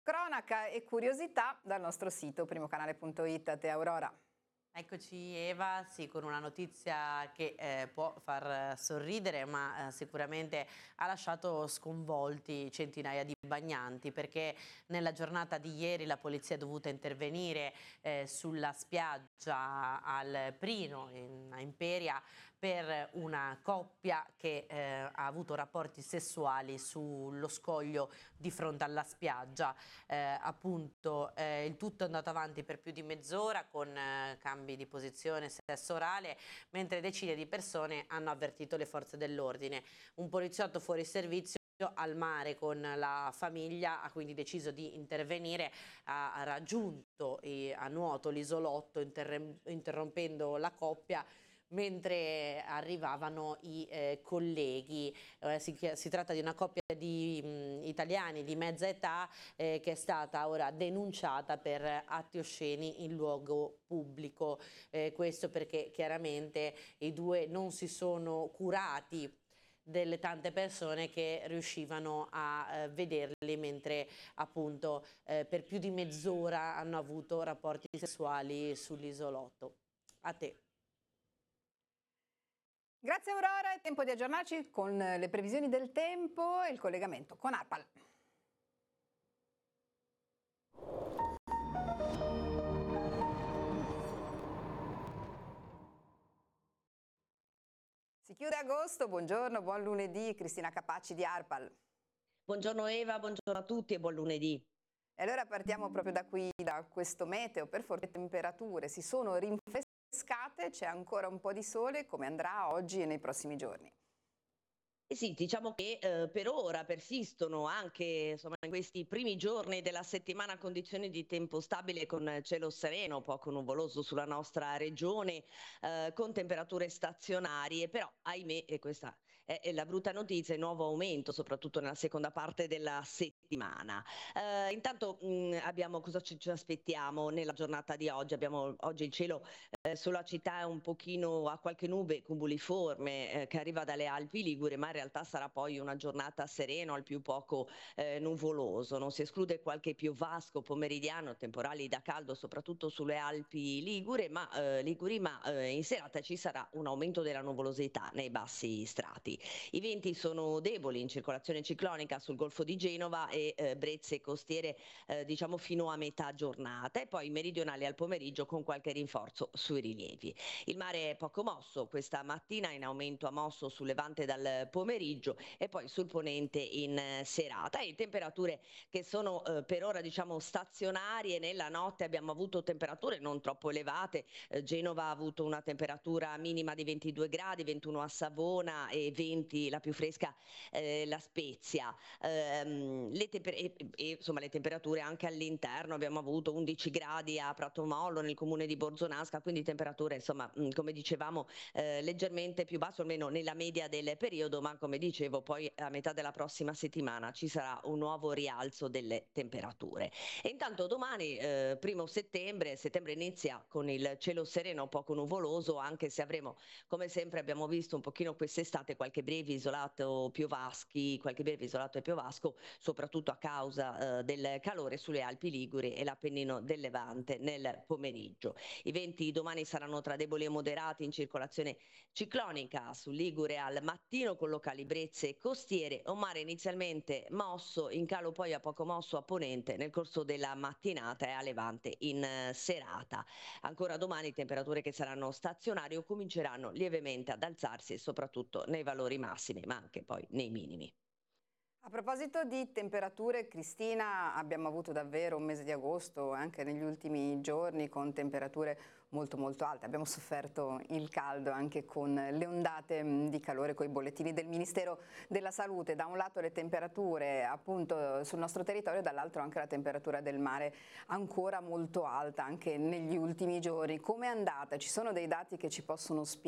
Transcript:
Cronaca e curiosità dal nostro sito primocanale.it. A te Aurora. Eccoci Eva, sì, con una notizia che può far sorridere, ma sicuramente ha lasciato sconvolti centinaia di bagnanti, perché nella giornata di ieri la polizia è dovuta intervenire sulla spiaggia al Prino, a Imperia, per una coppia che ha avuto rapporti sessuali sullo scoglio di fronte alla spiaggia. Appunto, il tutto è andato avanti per più di mezz'ora con cambi di posizione, sesso orale, mentre decine di persone hanno avvertito le forze dell'ordine. Un poliziotto fuori servizio al mare con la famiglia ha quindi deciso di intervenire, ha raggiunto a nuoto l'isolotto interrompendo la coppia mentre arrivavano i colleghi. Si tratta di una coppia di italiani di mezza età che è stata ora denunciata per atti osceni in luogo pubblico. Questo perché chiaramente i due non si sono curati delle tante persone che riuscivano a vederli mentre appunto per più di mezz'ora hanno avuto rapporti sessuali sull'isolotto. A te. Grazie Aurora, è tempo di aggiornarci con le previsioni del tempo e il collegamento con ARPAL. Si chiude agosto, buongiorno, buon lunedì, Cristina Capacci di ARPAL. Buongiorno Eva, buongiorno a tutti e buon lunedì. E allora partiamo proprio da qui, da questo meteo. Per forti temperature si sono rinfrescate, c'è ancora un po' di sole, come andrà oggi e nei prossimi giorni. Sì, diciamo che per ora persistono anche insomma, in questi primi giorni della settimana condizioni di tempo stabile con cielo sereno, poco nuvoloso sulla nostra regione, con temperature stazionarie, però ahimè, e questa è la brutta notizia, il nuovo aumento soprattutto nella seconda parte della settimana. Intanto abbiamo cosa ci aspettiamo nella giornata di oggi? Abbiamo oggi il cielo sulla città è un pochino a qualche nube cumuliforme che arriva dalle Alpi Ligure, ma in realtà sarà poi una giornata serena, al più poco nuvoloso. Non si esclude qualche piovasco pomeridiano, temporali da caldo soprattutto sulle Alpi Liguri, ma in serata ci sarà un aumento della nuvolosità nei bassi strati. I venti sono deboli in circolazione ciclonica sul Golfo di Genova e brezze costiere diciamo fino a metà giornata, e poi meridionali al pomeriggio con qualche rinforzo sui rilievi. Il mare è poco mosso questa mattina, in aumento a mosso sul levante dal pomeriggio e poi sul ponente in serata, e temperature che sono per ora diciamo stazionarie. Nella notte abbiamo avuto temperature non troppo elevate, Genova ha avuto una temperatura minima di 22 gradi, 21 a Savona e 20 la più fresca La Spezia. Insomma, le temperature anche all'interno abbiamo avuto 11 gradi a Pratomollo nel comune di Borzonasca, quindi temperature insomma come dicevamo leggermente più basse, almeno nella media del periodo, ma come dicevo poi a metà della prossima settimana ci sarà un nuovo rialzo delle temperature. E intanto domani primo settembre inizia con il cielo sereno poco nuvoloso, anche se avremo, come sempre abbiamo visto un pochino quest'estate, qualche breve isolato e piovasco, soprattutto a causa del calore sulle Alpi Liguri e l'Appennino del Levante nel pomeriggio. I venti domani saranno tra deboli e moderati in circolazione ciclonica sul Ligure al mattino, con locali brezze costiere, un mare inizialmente mosso, in calo poi a poco mosso a ponente nel corso della mattinata e a levante in serata. Ancora domani temperature che saranno stazionarie o cominceranno lievemente ad alzarsi, soprattutto nei valori massimi, ma anche poi nei minimi. A proposito di temperature, Cristina, abbiamo avuto davvero un mese di agosto, anche negli ultimi giorni, con temperature molto alte. Abbiamo sofferto il caldo anche con le ondate di calore, con i bollettini del Ministero della Salute. Da un lato le temperature appunto sul nostro territorio, dall'altro anche la temperatura del mare ancora molto alta, anche negli ultimi giorni. Come è andata? Ci sono dei dati che ci possono spiegare